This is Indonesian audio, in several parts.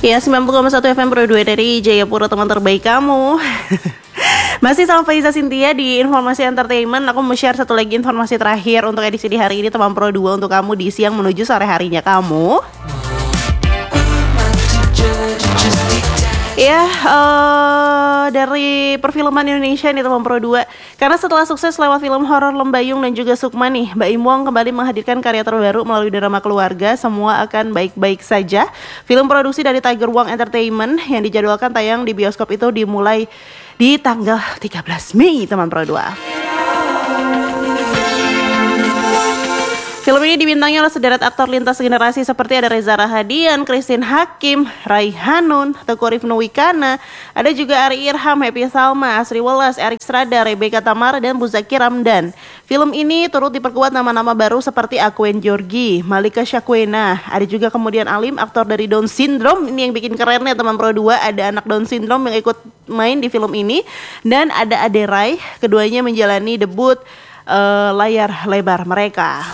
Ya, 90,1 FM Pro 2 dari Jayapura, teman terbaik kamu. Masih sama Faiza Cynthia di Informasi Entertainment. Aku mau share satu lagi informasi terakhir untuk edisi di hari ini, teman Pro 2, untuk kamu di siang menuju sore harinya kamu. Ya, dari perfilman Indonesia nih teman Pro 2. Karena setelah sukses lewat film horor Lembayung dan juga Sukma nih, Mbak Im Wong kembali menghadirkan karya terbaru melalui drama keluarga Semua Akan Baik-Baik Saja. Film produksi dari Tiger Wong Entertainment yang dijadwalkan tayang di bioskop itu dimulai di tanggal 13 Mei teman Pro 2. Film ini dibintangi oleh sederet aktor lintas generasi seperti ada Reza Rahadian, Christine Hakim, Rai Hanun, Teguh Rifnu Wikana, ada juga Ari Irham, Happy Salma, Asri Welas, Erik Strada, Rebecca Tamara, dan Buzaki Ramdan. Film ini turut diperkuat nama-nama baru seperti Akwen Georgi, Malika Syakwena, ada juga kemudian Alim, aktor dari Down Syndrome. Ini yang bikin kerennya teman Pro 2, ada anak Down Syndrome yang ikut main di film ini, dan ada Ade Rai, keduanya menjalani debut layar lebar mereka.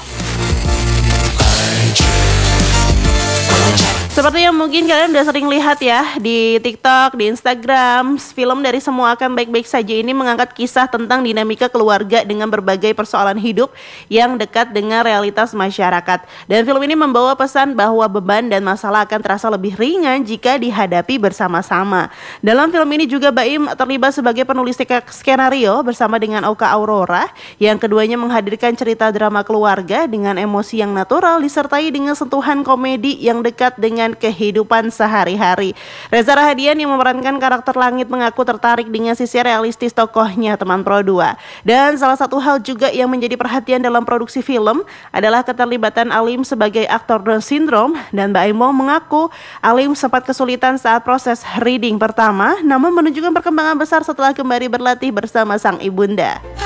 Seperti yang mungkin kalian udah sering lihat ya di TikTok, di Instagram, film dari Semua Akan Baik-Baik Saja ini mengangkat kisah tentang dinamika keluarga dengan berbagai persoalan hidup yang dekat dengan realitas masyarakat. Dan film ini membawa pesan bahwa beban dan masalah akan terasa lebih ringan jika dihadapi bersama-sama. Dalam film ini juga Baim terlibat sebagai penulis skenario bersama dengan Oka Aurora, yang keduanya menghadirkan cerita drama keluarga dengan emosi yang natural disertai dengan sentuhan komedi yang dekat dengan kehidupan sehari-hari. Reza Rahadian yang memerankan karakter Langit mengaku tertarik dengan sisi realistis tokohnya teman Pro 2. Dan salah satu hal juga yang menjadi perhatian dalam produksi film adalah keterlibatan Alim sebagai aktor Down Syndrome, dan Mbak Imo mengaku Alim sempat kesulitan saat proses reading pertama, namun menunjukkan perkembangan besar setelah kembali berlatih bersama sang ibunda.